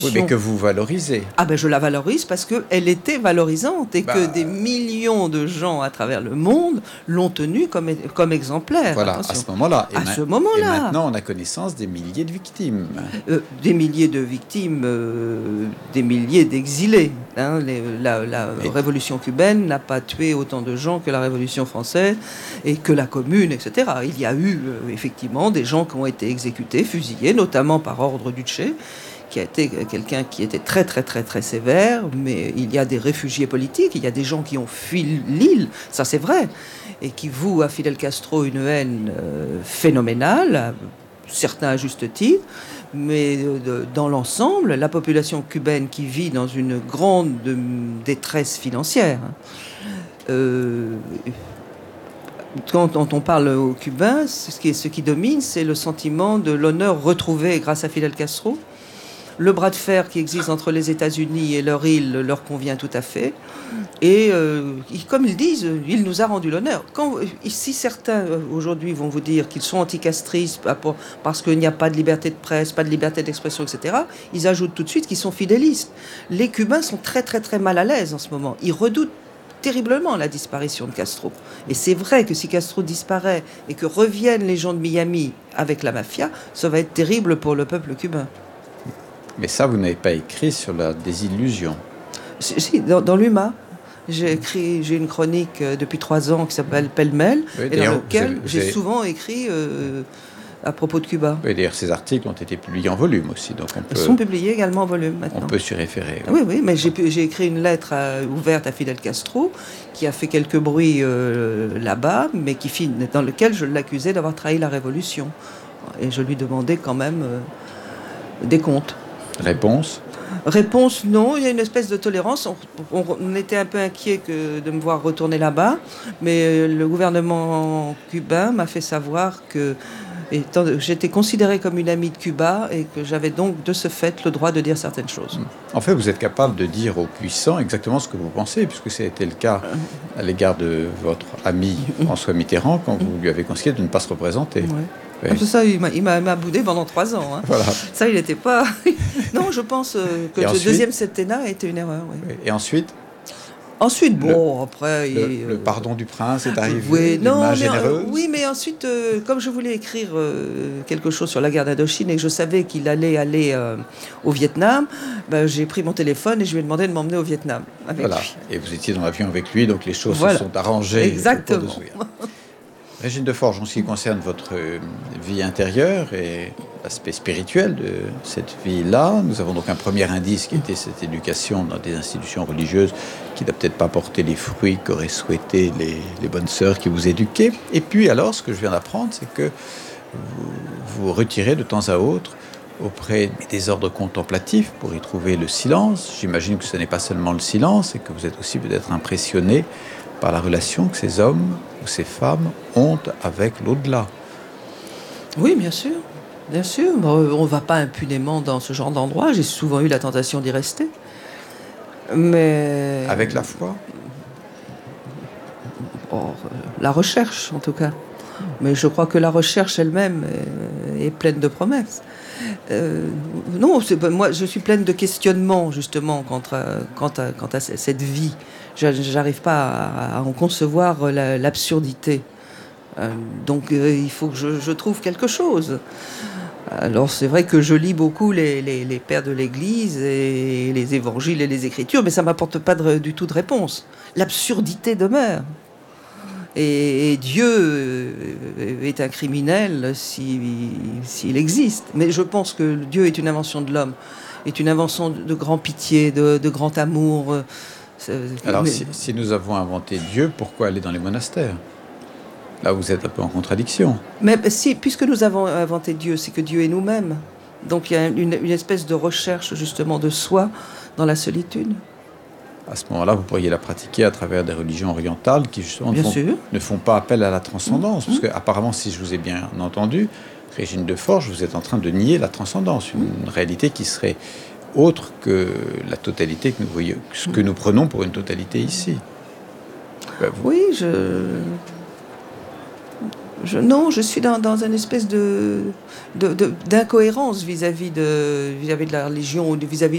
Oui, mais que vous valorisez. Ah ben je la valorise parce qu'elle était valorisante et que des millions de gens à travers le monde l'ont tenue comme exemplaire. Voilà, attention. à ce moment-là. Et Et maintenant, on a connaissance des milliers de victimes. Des milliers de victimes, des milliers d'exilés. Hein. La révolution cubaine n'a pas tué autant de gens que la révolution française et que la commune, etc. Il y a eu effectivement des gens qui ont été exécutés, fusillés, notamment par ordre du Che, qui a été quelqu'un qui était très très très très sévère, mais il y a des réfugiés politiques, il y a des gens qui ont fui l'île, ça c'est vrai, et qui vouent à Fidel Castro une haine phénoménale, certains à juste titre, mais dans l'ensemble, la population cubaine qui vit dans une grande détresse financière, quand on parle aux Cubains, ce qui domine, c'est le sentiment de l'honneur retrouvé grâce à Fidel Castro. Le bras de fer qui existe entre les États-Unis et leur île leur convient tout à fait. Et comme ils disent, il nous a rendu l'honneur. Si certains aujourd'hui vont vous dire qu'ils sont anticastristes parce qu'il n'y a pas de liberté de presse, pas de liberté d'expression, etc., ils ajoutent tout de suite qu'ils sont fidélistes. Les Cubains sont très très très mal à l'aise en ce moment. Ils redoutent terriblement la disparition de Castro. Et c'est vrai que si Castro disparaît et que reviennent les gens de Miami avec la mafia, ça va être terrible pour le peuple cubain. Mais ça, vous n'avez pas écrit sur la désillusion. Si, dans l'UMA. J'ai une chronique depuis 3 ans qui s'appelle Pêle-mêle, oui, et dans laquelle j'ai souvent écrit à propos de Cuba. Oui, d'ailleurs, ces articles ont été publiés en volume aussi. Donc Ils sont publiés également en volume maintenant. On peut s'y référer. Oui, oui, mais j'ai écrit une lettre ouverte à Fidel Castro qui a fait quelques bruits là-bas, mais dans lequel je l'accusais d'avoir trahi la révolution. Et je lui demandais quand même des comptes. Réponse, non. Il y a une espèce de tolérance. On était un peu inquiet de me voir retourner là-bas, mais le gouvernement cubain m'a fait savoir que j'étais considérée comme une amie de Cuba et que j'avais donc de ce fait le droit de dire certaines choses. En fait, vous êtes capable de dire aux puissants exactement ce que vous pensez, puisque ça a été le cas à l'égard de votre ami François Mitterrand quand vous lui avez conseillé de ne pas se représenter. Ouais. Oui. Ça, il m'a boudé pendant 3 ans. Hein. Voilà. Ça, il n'était pas... Non, je pense que le deuxième septennat a été une erreur. Oui. Et ensuite, après... Le pardon du prince est arrivé, oui, main généreuse. Oui, mais ensuite, comme je voulais écrire quelque chose sur la guerre d'Indochine et que je savais qu'il allait aller au Vietnam, j'ai pris mon téléphone et je lui ai demandé de m'emmener au Vietnam avec lui. Et vous étiez dans l'avion avec lui, donc les choses se sont arrangées. Exactement. Régine Deforges, en ce qui concerne votre vie intérieure et l'aspect spirituel de cette vie-là, nous avons donc un premier indice qui était cette éducation dans des institutions religieuses qui n'a peut-être pas porté les fruits qu'auraient souhaité les bonnes sœurs qui vous éduquaient. Et puis alors, ce que je viens d'apprendre, c'est que vous vous retirez de temps à autre auprès des ordres contemplatifs pour y trouver le silence. J'imagine que ce n'est pas seulement le silence et que vous êtes aussi peut-être impressionné par la relation que ces hommes ou ces femmes ont avec l'au-delà. Oui, bien sûr. Bien sûr. On ne va pas impunément dans ce genre d'endroit. J'ai souvent eu la tentation d'y rester. Mais... Avec la foi ? La recherche, en tout cas. Mais je crois que la recherche elle-même est pleine de promesses. Non, moi, je suis pleine de questionnements, justement, quant à cette vie. Je n'arrive pas à en concevoir l'absurdité. Donc, il faut que je trouve quelque chose. Alors, c'est vrai que je lis beaucoup les pères de l'Église et les évangiles et les Écritures, mais ça ne m'apporte pas du tout de réponse. L'absurdité demeure. Et Dieu est un criminel s'il existe. Mais je pense que Dieu est une invention de l'homme, est une invention de grande pitié, de grand amour. Alors, si nous avons inventé Dieu, pourquoi aller dans les monastères ? Là, vous êtes un peu en contradiction. Mais puisque nous avons inventé Dieu, c'est que Dieu est nous-mêmes. Donc il y a une espèce de recherche, justement, de soi dans la solitude. À ce moment-là, vous pourriez la pratiquer à travers des religions orientales qui, justement, ne font pas appel à la transcendance. Parce qu'apparemment, si je vous ai bien entendu, Régine Deforges, vous êtes en train de nier la transcendance, une réalité qui serait autre que la totalité que nous voyons, ce que nous prenons pour une totalité ici. Oui, non, je suis dans une espèce d'incohérence vis-à-vis de la religion ou vis-à-vis